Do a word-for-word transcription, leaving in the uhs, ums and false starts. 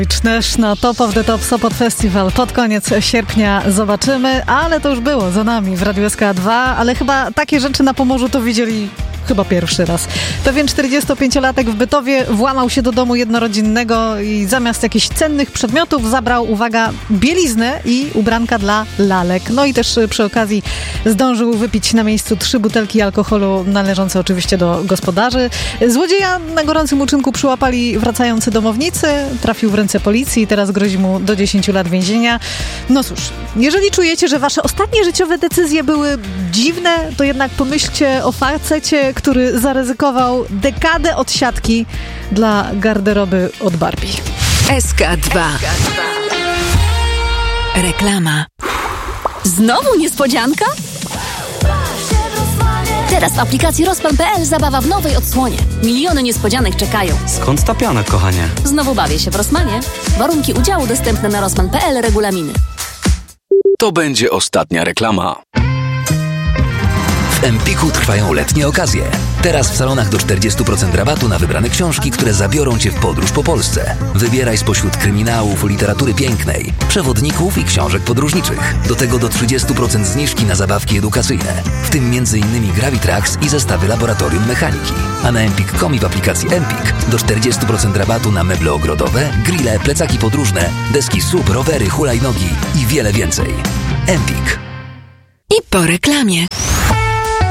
Też na Top of the Top Sopot Festival pod koniec sierpnia zobaczymy, ale to już było za nami w Radiu S K dwa, ale chyba takie rzeczy na Pomorzu to widzieli chyba pierwszy raz. Pewien czterdziestopięciolatek w Bytowie włamał się do domu jednorodzinnego i zamiast jakichś cennych przedmiotów zabrał, uwaga, bieliznę i ubranka dla lalek. No i też przy okazji zdążył wypić na miejscu trzy butelki alkoholu należące oczywiście do gospodarzy. Złodzieja na gorącym uczynku przyłapali wracający domownicy, trafił w ręce policji i teraz grozi mu do dziesięciu lat więzienia. No cóż, jeżeli czujecie, że wasze ostatnie życiowe decyzje były dziwne, to jednak pomyślcie o facecie, który zaryzykował dekadę odsiadki dla garderoby od Barbie. S K dwa. Reklama. Znowu niespodzianka? Teraz w aplikacji Rozpan kropka pe el zabawa w nowej odsłonie. Miliony niespodzianek czekają. Skąd ta piana, kochanie? Znowu bawię się w Rossmanie. Warunki udziału dostępne na rozpan kropka pe el, regulaminy. To będzie ostatnia reklama. W Empiku trwają letnie okazje. Teraz w salonach do czterdzieści procent rabatu na wybrane książki, które zabiorą Cię w podróż po Polsce. Wybieraj spośród kryminałów, literatury pięknej, przewodników i książek podróżniczych. Do tego do trzydzieści procent zniżki na zabawki edukacyjne, w tym między innymi Gravitrax i zestawy laboratorium mechaniki. A na empik kropka com i w aplikacji Empik do czterdzieści procent rabatu na meble ogrodowe, grille, plecaki podróżne, deski S U V, rowery, hulajnogi i wiele więcej. Empik. I po reklamie.